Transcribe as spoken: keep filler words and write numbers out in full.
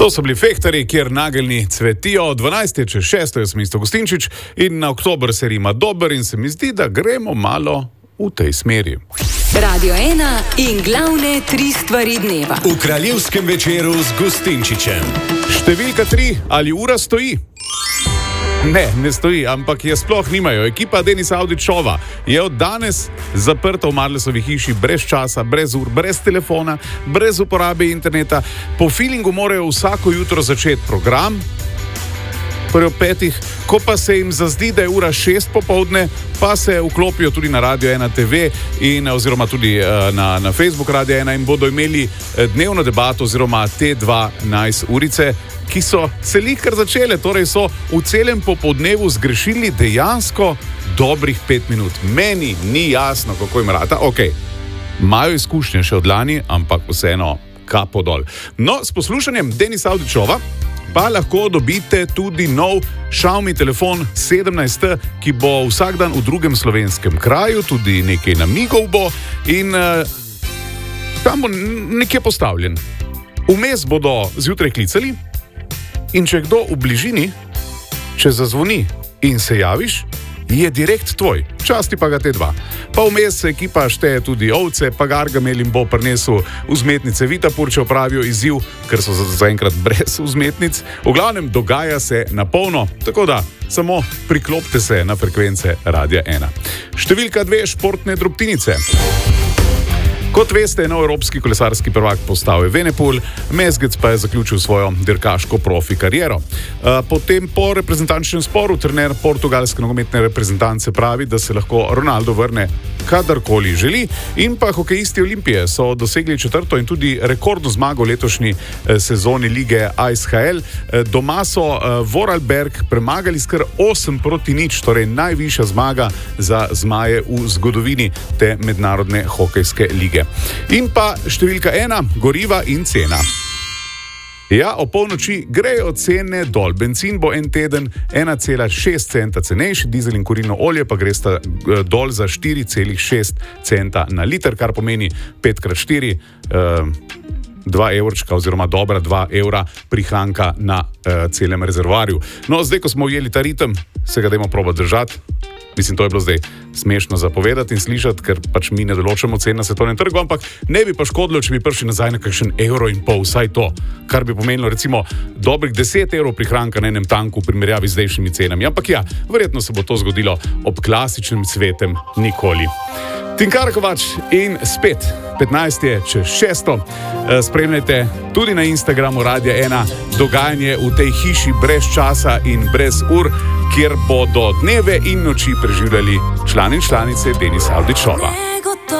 To so bili Fehtarji, kjer nageljni cvetijo. dvanajst je čez šesto, jaz sem Isto Gustinčič in na oktober se rima dober in se mi zdi, da gremo malo v tej smeri. Radio ena in glavne tri stvari dneva. V kraljevskem večeru z Gustinčičem. Številka tri, ali ura stoji? Ne, ne stoji, ampak je sploh nimajo. Ekipa Denisa Avdićova je od danes zaprta v Marlesovi hiši brez časa, brez ur, brez telefona, brez uporabe interneta. Po feelingu morajo vsako jutro začeti program, prvi ob petih, ko pa se jim zazdi, da je ura šest popoldne, pa se vklopijo tudi na Radio ena te ve in oziroma tudi uh, na, na Facebook Radio ena in bodo imeli dnevno debato oziroma te dvanajst urice, ki so celikar začele, torej so v celem popoldnevu zgrešili dejansko dobrih pet minut. Meni ni jasno, kako jim rata. Ok, imajo izkušnje še od lani, ampak vseeno kapo dol. No, s poslušanjem Denisa Avdićova pa lahko dobite tudi nov Xiaomi telefon sedemnajst T, ki bo vsak dan v drugem slovenskem kraju, tudi nekaj namigov bo in uh, tam bo nekje postavljen. Vmes bodo zjutraj klicali in če kdo v bližini, če zazvoni in se javiš, je direkt tvoj, časti pa ga te dva. Pa vmes ekipa šteje tudi ovce, pa Gargamel jim bo prinesel vzmetnice Vitapur, če opravijo izziv, ker so zaenkrat brez vzmetnic. V glavnem dogaja se na polno, tako da samo priklopite se na frekvence Radia ena. Številka dve, športne drobtinice. Kot veste, je nov evropski kolesarski prvak postal Evenepoel, Mezgec pa je zaključil svojo dirkaško profi kariero. Potem po reprezentančnem sporu trener portugalske nogometne reprezentance pravi, da se lahko Ronaldo vrne kadarkoli želi in pa hokejisti Olimpije so dosegli četrto in tudi rekordno zmago v letošnji sezoni lige A S H L. Doma so Vorarlberg premagali skar osem proti nič, torej najvišja zmaga za zmaje v zgodovini te mednarodne hokejske lige. In pa številka ena, goriva in cena. Ja, o polnoči grejo cene dol. Bencin bo en teden ena cela šest centa cenejši, dizel in kurilno olje pa gresta dol za štiri cela šest centa na liter, kar pomeni pet krat štiri, dva evrčka oziroma dobra dva evra prihranka na uh, celem rezervoarju. No, zdaj, ko smo ujeli ta ritem, se ga dajmo probati držati. Mislim, to je bilo zdaj smešno zapovedati in slišati, ker pač mi ne določamo cen na svetovnem trgu, ampak ne bi pa škodilo, če bi prišli nazaj na kakšen evro in pol, vsaj to, kar bi pomenilo recimo dobrih deset evrov prihranka na enem tanku v primerjavi z zdajšnjimi cenami. Ampak ja, verjetno se bo to zgodilo ob klasičnem svetem nikoli. Tinkar Kovač in spet petnajst je čez šesto. Spremljajte tudi na Instagramu Radia ena dogajanje v tej hiši brez časa in brez ur, kjer bodo dneve in noči preživljali člani in članice Denisa Avdićova.